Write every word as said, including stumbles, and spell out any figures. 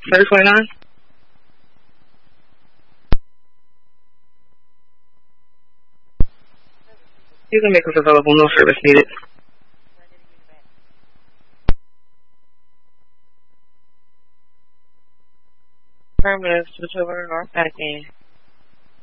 thirty twenty-nine? You can make us available, no service needed. Affirmative, switch over to North back in.